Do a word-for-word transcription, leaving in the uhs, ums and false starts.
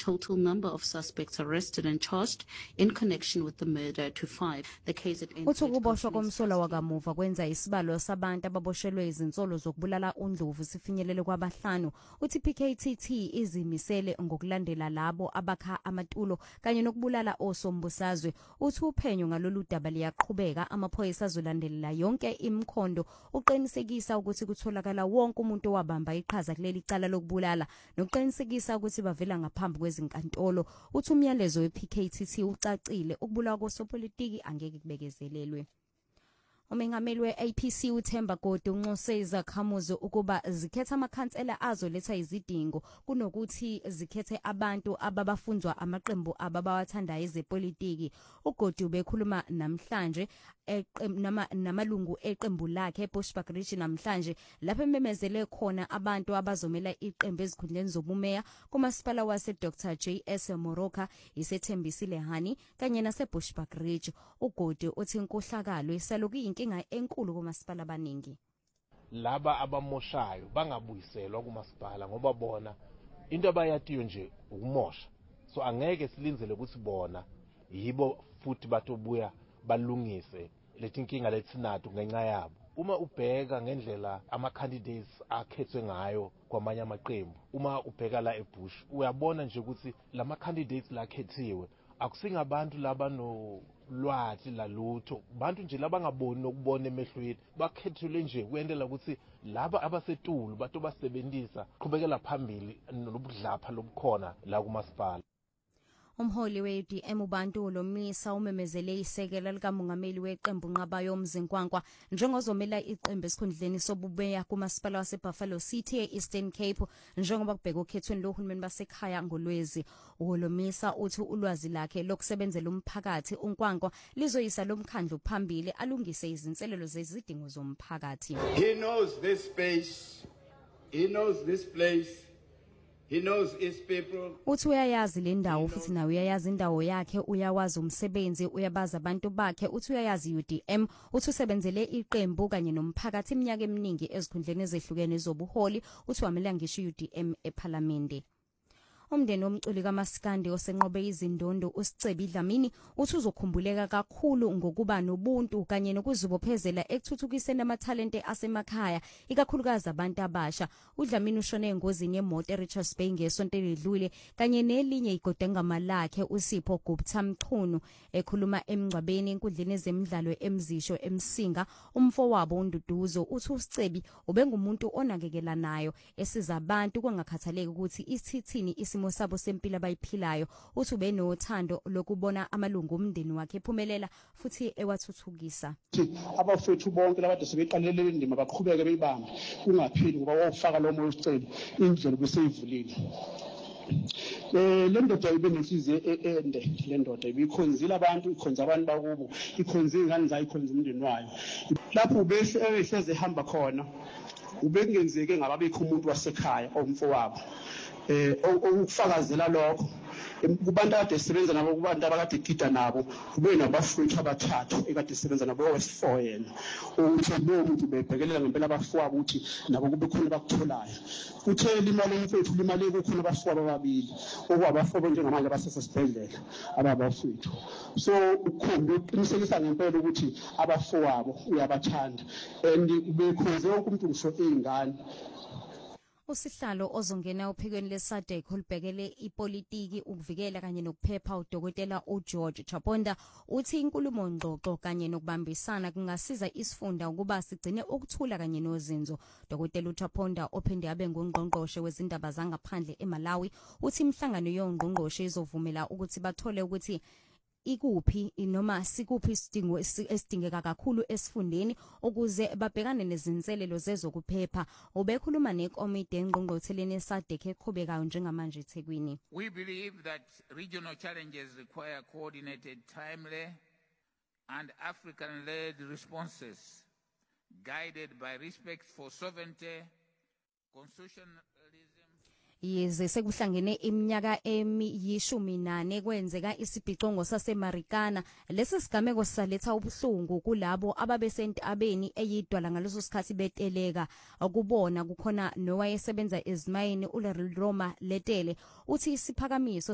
total number of suspects arrested and charged in connection with the murder to five. The K Z N uthi ukuboshwa komsola wakamuva kwenza isibalo sabantu ababoshelwe izinsolo zokubulala uNdlovu sifinyelele kwabahlanu. Uthi P K T T izimisele ngokulandela labo abakha amatulo kanye nokubulala osombusazwe. Uthi uphenyo ngalolu daba liyaqhubeka, amaphoyisa azolandelela yonke imkhondo uqinisekisa ukuthi kutholakala wonke umuntu owabamba iqhaza kuleli cala lokubulala nokuqinisekisa ukuthi bavela ngaphambi kwezinkantolo. Uthi umyalezo we-P K T T ucacile, ukubulawa kosopolitiki angeke kubekezelelwe. Umengameli we-A P C uThemba Godi unxuse izakhamuzi ukuba zikhetha amakhansela azo letha izidingo kunokuthi zikhethe abantu ababafundzwa amaqembu ababawathandayo ezepolitiki. uGodi ubekhuluma namhlanje nama namalungu eqembu lakhe eBushbuckridge namhlanje lapho ememezele khona abantu abazomela iqembu ezikhundleni zobumeya kumasipala wase Doctor J S Moroka, isethembisile Hani kanye naseBushbuckridge. uGodi uthi inkohlakalo isaloku inkinga enkulu kumasipala abaningi. Laba abamoshayo bangabuyiselwa kumasipala ngoba bona into abayatiyo nje ukumosha. So angeke silinzele ukuthi bona yibo futhi batobuya balungise leti inkinga letinato ngenxa yabo. Uma ubheka ngendlela ama candidates akhethwe ngayo kwamanye amaqembu, uma ubheka la eBush uyabona nje ukuthi lama candidates lakhethiwe akusingabantu laba no lwathi lalutho, bantu nje labangaboni nokubona emehlweni, bakhethule nje kwendela ukuthi laba abasetulu bato basebenzisa qhubekela phambili nobudlapha lobukhona la kumasipala. Umholi we-U D M uBantulo Misa umemezele isekela likamongameli weqembu nqaba yomzinkwankwa njengozomela iqembu esikhundleni sobubeya kumasipala waseBuffalo City e-Eastern Cape njengoba kubheka okhethweni lohulumeni basekhaya ngolwezi. uHolomisa uthi ulwazi lakhe lokusebenzela umphakathi uNkwankwa lizoyisa lomkhandlu phambili alungise izinselelo zezidingo zomphakathi. He knows this space, he knows this place, he knows his people. Uthi uyayazi le ndawo futhi nawe uyayazi indawo yakhe, uyawazi umsebenzi, uyabaza abantu bakhe. Uthi uyayazi U D M, uthi usebenzele iqembu kanye nomphakathi iminyaka eminingi ezikhundleni ezehlukene zobuholi. Uthi wamela ngisho U D M eParliament. Umndeni womculi kaMaskandi osenqobe izindondo uSicebi Dlamini uthi uzokhumbuleka kakhulu ngokuba nobuntu kanye nokuzibophezela ekuthuthukiseni amathalente asemakhaya ikakhulukazi abantu abasha. uDlamini ushone engozini yemoto eRichards Bay ngesonto eledlule kanye nelinye igodenga malakhe uSipho Gupta Mchunu. Ekhuluma emngcwabeni enkundleni ezemidlalo eMzisho eMsinga, umfowabo uNduduzo uthi uSicebi ubengumuntu onakekelanayo esiza abantu kwangakhathaleki ukuthi isithini isimo sabo sempilo abayiphilayo. Uthi ube nothando lokubona amalungu omndeni wakhe ephumelela futhi ewathuthukisa. Abafethu bonke labade sebeqalele indima baqhubeke beyibamba kungaphili ngoba wofaka lo moya uSicebi indlela beseyivulile. Eh le ndoda ibenenhliziyo ende, le ndoda ibikhonzile abantu, ikhonza abantu bakubo, ikhonza ingane zayo, ikhonza umndeni wayo. Lapho ubese ehleze ehamba khona ubengenzeke ngababikho umuntu wasekhaya omfowabo eh ukufakazela lokho kubantu ade sebenza nabo, kubantu abakade gida nabo, kube nabafowethu abathathu ekade sebenza nabo wesi-four yena, ukuthi lo muntu bebhekelela ngempela abafowabo ukuthi nabo kube khona bakutholayo. Uthele imali yomfowethu, imali kukhona abafowabo ababili okwabafowabo njengamanje abasesibhedlela ababafowethu. So ukhombe uqinisekisa ngempela ukuthi abafowabo uyabathanda and bekhonze wonke umuntu ngisho izingane. Usihlalo ozongena uphikweni leSADC olubhekele ipolitiki, ukuvikela kanye nokuphepha uDokotela uGeorge Chaponda uthi inkulumo ngxoxo kanye nokubambisana kungasiza isifunda ukuba sigcine ukuthula kanye nozinzo. Dokotela uChaponda ophinde abe ngungqongqoshe wezindaba zangaphandle eMalawi uthi imhlangano yongqongqoshe izovumela ukuthi bathole ukuthi ikuphi noma sikuphi isidingo esidingeka kakhulu esifundeni ukuze babhekane nezinselelo zezokuphepha. Ubekhuluma nekomiti engqongqotheleni eSADC eqhubekayo njengamanje eThekwini. We believe that regional challenges require coordinated, timely and African-led responses guided by respect for sovereignty, constitutionalism. Yize sekuhlangene iminyaka emiyishumi nane kwenzeka isibhicongo saseMarikana, lesi sigameko sisaletha ubuhlungu kulabo ababesentabeni eyidwala ngaleso sikhathi beteleka. Akubona kukhona nowayesebenza ezimayini uLarry Roma Letele uthi isiphakamiso